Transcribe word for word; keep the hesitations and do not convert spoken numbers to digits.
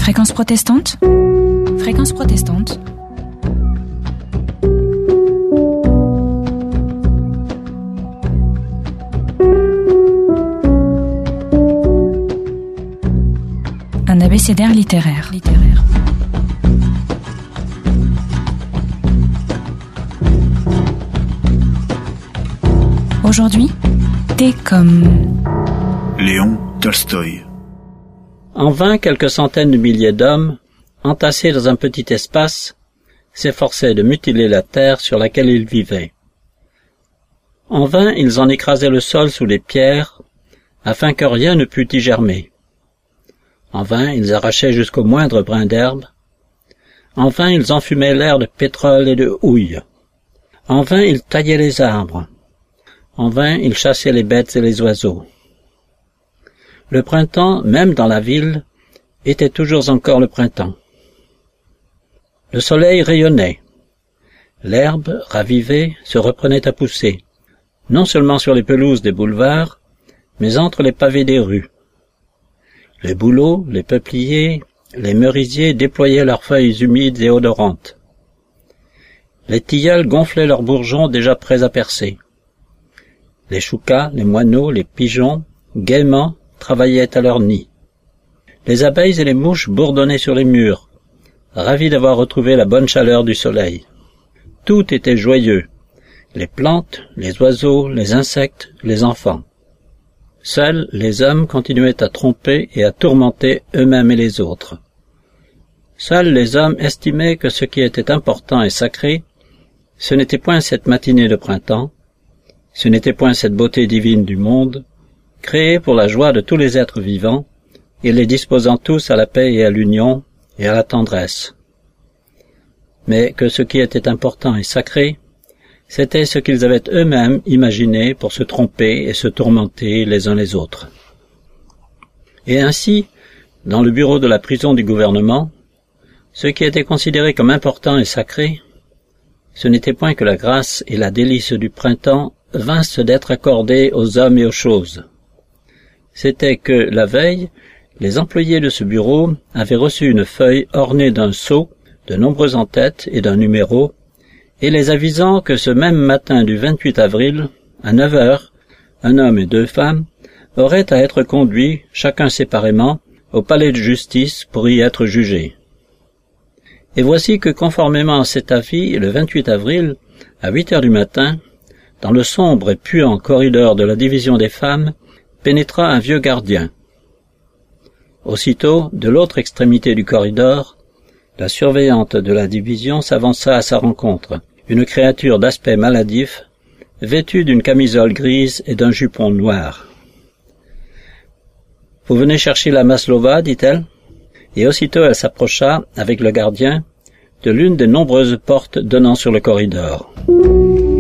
Fréquence protestante. Fréquence protestante. Un abécédaire littéraire. littéraire. Aujourd'hui, T comme Léon Tolstoï. En vain, quelques centaines de milliers d'hommes, entassés dans un petit espace, s'efforçaient de mutiler la terre sur laquelle ils vivaient. En vain, ils en écrasaient le sol sous les pierres, afin que rien ne pût y germer. En vain, ils arrachaient jusqu'au moindre brin d'herbe. En vain, ils enfumaient l'air de pétrole et de houille. En vain, ils taillaient les arbres. En vain, ils chassaient les bêtes et les oiseaux. Le printemps, même dans la ville, était toujours encore le printemps. Le soleil rayonnait. L'herbe, ravivée, se reprenait à pousser, non seulement sur les pelouses des boulevards, mais entre les pavés des rues. Les bouleaux, les peupliers, les merisiers déployaient leurs feuilles humides et odorantes. Les tilleuls gonflaient leurs bourgeons déjà prêts à percer. Les choucas, les moineaux, les pigeons, gaiement, travaillaient à leur nid. Les abeilles et les mouches bourdonnaient sur les murs, ravis d'avoir retrouvé la bonne chaleur du soleil. Tout était joyeux, les plantes, les oiseaux, les insectes, les enfants. Seuls les hommes continuaient à tromper et à tourmenter eux-mêmes et les autres. Seuls les hommes estimaient que ce qui était important et sacré, ce n'était point cette matinée de printemps, ce n'était point cette beauté divine du monde, créée pour la joie de tous les êtres vivants, et les disposant tous à la paix et à l'union et à la tendresse. Mais que ce qui était important et sacré, c'était ce qu'ils avaient eux-mêmes imaginé pour se tromper et se tourmenter les uns les autres. Et ainsi, dans le bureau de la prison du gouvernement, ce qui était considéré comme important et sacré, ce n'était point que la grâce et la délice du printemps vinssent d'être accordées aux hommes et aux choses. C'était que, la veille, les employés de ce bureau avaient reçu une feuille ornée d'un sceau, de nombreuses en-têtes et d'un numéro, et les avisant que ce même matin du vingt-huit avril, à neuf heures, un homme et deux femmes auraient à être conduits, chacun séparément, au palais de justice pour y être jugés. Et voici que, conformément à cet avis, le vingt-huit avril, à huit heures du matin, dans le sombre et puant corridor de la division des femmes, pénétra un vieux gardien. Aussitôt, de l'autre extrémité du corridor, la surveillante de la division s'avança à sa rencontre, une créature d'aspect maladif, vêtue d'une camisole grise et d'un jupon noir. « Vous venez chercher la Maslova, dit-elle, et aussitôt elle s'approcha, avec le gardien, de l'une des nombreuses portes donnant sur le corridor.